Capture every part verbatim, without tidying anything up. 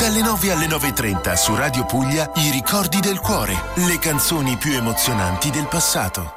Dalle nove alle nove e trenta su Radio Puglia, i ricordi del cuore, le canzoni più emozionanti del passato.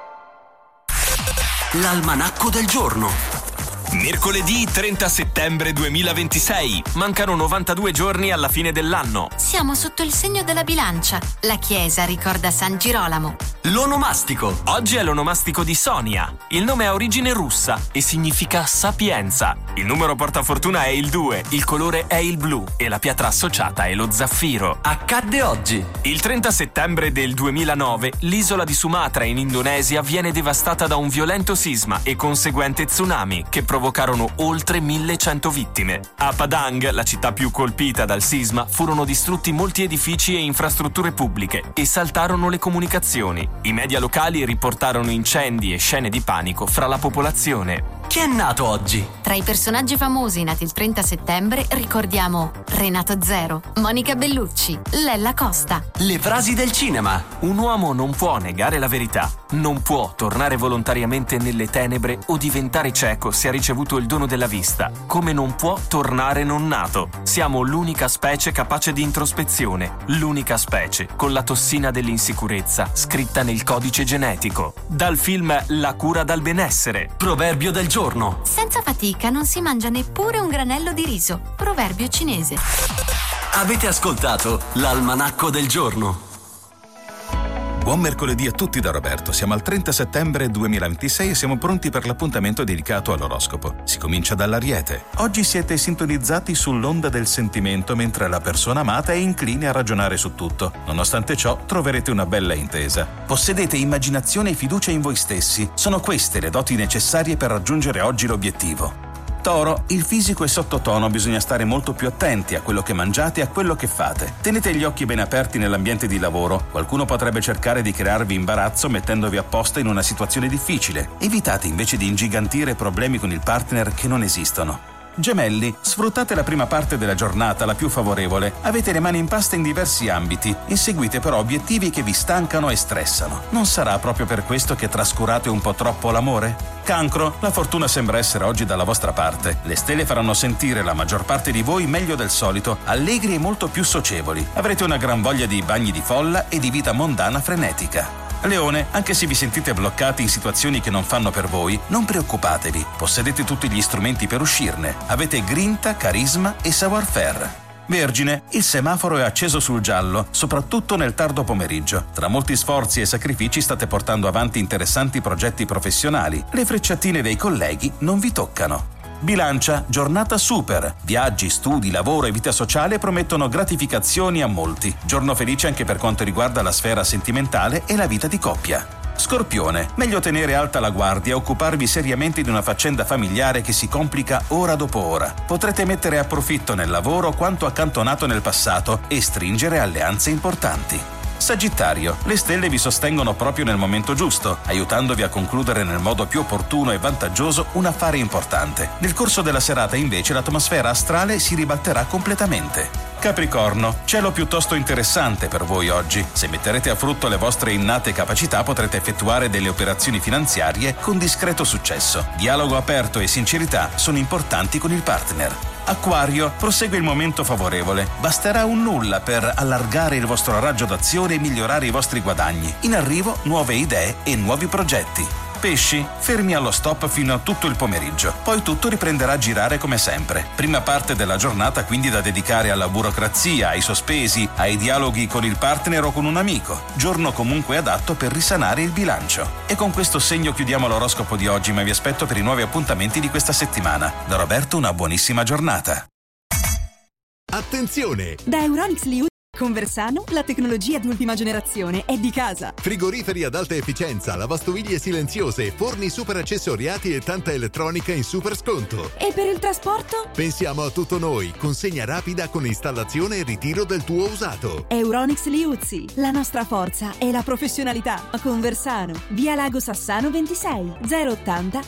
L'almanacco del giorno. Mercoledì trenta settembre duemilaventisei. Mancano novantadue giorni alla fine dell'anno. Siamo sotto il segno della bilancia. La chiesa ricorda San Girolamo. L'onomastico. Oggi è l'onomastico di Sonia. Il nome ha origine russa e significa sapienza. Il numero portafortuna è il due, il colore è il blu e la pietra associata è lo zaffiro. Accadde oggi. Il trenta settembre del duemilanove l'isola di Sumatra in Indonesia viene devastata da un violento sisma e conseguente tsunami che provocarono oltre millecento vittime. A Padang, la città più colpita dal sisma, furono distrutti molti edifici e infrastrutture pubbliche e saltarono le comunicazioni. I media locali riportarono incendi e scene di panico fra la popolazione. Chi è nato oggi? Tra i personaggi famosi nati il trenta settembre ricordiamo Renato Zero, Monica Bellucci, Lella Costa. Le frasi del cinema. Un uomo non può negare la verità, non può tornare volontariamente nelle tenebre o diventare cieco se ha ricevuto il dono della vista, come non può tornare non nato. Siamo l'unica specie capace di introspezione, l'unica specie con la tossina dell'insicurezza scritta nel codice genetico. Dal film La cura dal benessere. Proverbio del giorno. Senza fatica non si mangia neppure un granello di riso. Proverbio cinese. Avete ascoltato l'almanacco del giorno. Buon mercoledì a tutti da Roberto. Siamo al trenta settembre duemilaventisei e siamo pronti per l'appuntamento dedicato all'oroscopo. Si comincia dall'Ariete. Oggi siete sintonizzati sull'onda del sentimento mentre la persona amata è incline a ragionare su tutto. Nonostante ciò, troverete una bella intesa. Possedete immaginazione e fiducia in voi stessi. Sono queste le doti necessarie per raggiungere oggi l'obiettivo. Toro, il fisico è sottotono, bisogna stare molto più attenti a quello che mangiate e a quello che fate. Tenete gli occhi ben aperti nell'ambiente di lavoro. Qualcuno potrebbe cercare di crearvi imbarazzo mettendovi apposta in una situazione difficile. Evitate invece di ingigantire problemi con il partner che non esistono. Gemelli, sfruttate la prima parte della giornata, la più favorevole. Avete le mani in pasta in diversi ambiti. Inseguite però obiettivi che vi stancano e stressano. Non sarà proprio per questo che trascurate un po' troppo l'amore? Cancro, la fortuna sembra essere oggi dalla vostra parte. Le stelle faranno sentire la maggior parte di voi meglio del solito, allegri e molto più socievoli. Avrete una gran voglia di bagni di folla e di vita mondana frenetica. Leone, anche se vi sentite bloccati in situazioni che non fanno per voi, non preoccupatevi, possedete tutti gli strumenti per uscirne. Avete grinta, carisma e savoir-faire. Vergine, il semaforo è acceso sul giallo, soprattutto nel tardo pomeriggio. Tra molti sforzi e sacrifici state portando avanti interessanti progetti professionali. Le frecciatine dei colleghi non vi toccano. Bilancia, giornata super. Viaggi, studi, lavoro e vita sociale promettono gratificazioni a molti. Giorno felice anche per quanto riguarda la sfera sentimentale e la vita di coppia. Scorpione, meglio tenere alta la guardia e occuparvi seriamente di una faccenda familiare che si complica ora dopo ora. Potrete mettere a profitto nel lavoro quanto accantonato nel passato e stringere alleanze importanti. Sagittario, le stelle vi sostengono proprio nel momento giusto, aiutandovi a concludere nel modo più opportuno e vantaggioso un affare importante. Nel corso della serata invece l'atmosfera astrale si ribalterà completamente. Capricorno, cielo piuttosto interessante per voi oggi. Se metterete a frutto le vostre innate capacità potrete effettuare delle operazioni finanziarie con discreto successo. Dialogo aperto e sincerità sono importanti con il partner. Acquario, prosegue il momento favorevole. Basterà un nulla per allargare il vostro raggio d'azione e migliorare i vostri guadagni. In arrivo nuove idee e nuovi progetti. Pesci, fermi allo stop fino a tutto il pomeriggio. Poi tutto riprenderà a girare come sempre. Prima parte della giornata quindi da dedicare alla burocrazia, ai sospesi, ai dialoghi con il partner o con un amico. Giorno comunque adatto per risanare il bilancio. E con questo segno chiudiamo l'oroscopo di oggi, ma vi aspetto per i nuovi appuntamenti di questa settimana. Da Roberto una buonissima giornata. Attenzione! Da Euronics Liu Conversano, la tecnologia di ultima generazione è di casa. Frigoriferi ad alta efficienza, lavastoviglie silenziose, forni super accessoriati e tanta elettronica in super sconto. E per il trasporto? Pensiamo a tutto noi, consegna rapida con installazione e ritiro del tuo usato. Euronics Liuzzi, la nostra forza è la professionalità. A Conversano, via Lago Sassano ventisei, zero ottanta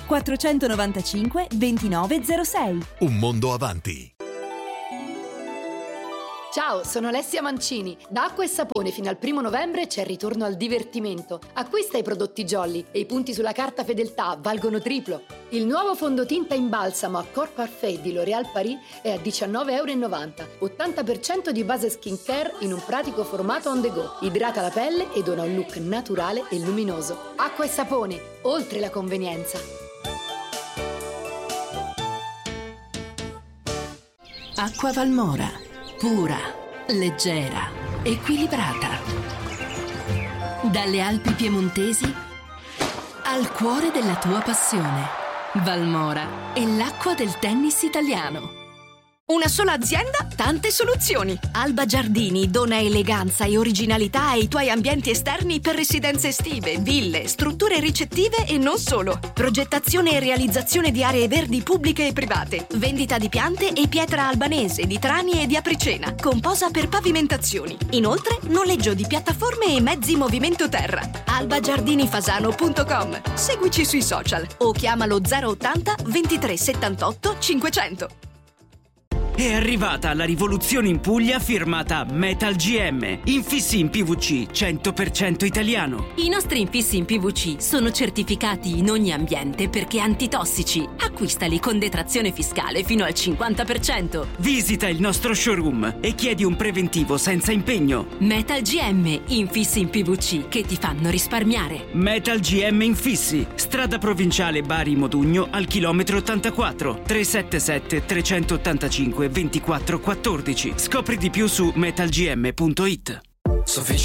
quattrocentonovantacinque ventinove zero sei. Un mondo avanti. Ciao, sono Alessia Mancini. Da Acqua e Sapone fino al primo novembre c'è il ritorno al divertimento. Acquista i prodotti Jolly e i punti sulla carta fedeltà valgono triplo. Il nuovo fondotinta in balsamo a Corps Parfait di L'Oréal Paris è a diciannove virgola novanta euro. ottanta per cento di base skincare in un pratico formato on the go. Idrata la pelle e dona un look naturale e luminoso. Acqua e Sapone, oltre la convenienza. Acqua Valmora. Pura, leggera, equilibrata. Dalle Alpi piemontesi al cuore della tua passione. Valmora è l'acqua del tennis italiano. Una sola azienda, tante soluzioni. Alba Giardini dona eleganza e originalità ai tuoi ambienti esterni per residenze estive, ville, strutture ricettive e non solo. Progettazione e realizzazione di aree verdi pubbliche e private. Vendita di piante e pietra albanese, di trani e di apricena, con posa per pavimentazioni. Inoltre, noleggio di piattaforme e mezzi movimento terra. alba giardini fasano punto com. Seguici sui social o chiamalo zero ottanta ventitré settantotto cinquecento. È arrivata la rivoluzione in Puglia firmata Metal G M, infissi in P V C cento per cento italiano. I nostri infissi in P V C sono certificati in ogni ambiente perché antitossici. Acquistali con detrazione fiscale fino al cinquanta per cento. Visita il nostro showroom e chiedi un preventivo senza impegno. Metal G M, infissi in P V C che ti fanno risparmiare. Metal G M Infissi, strada provinciale Bari Modugno al chilometro ottantaquattro, tre sette sette tre otto cinque ventiquattro quattordici. Scopri di più su metal g m punto it.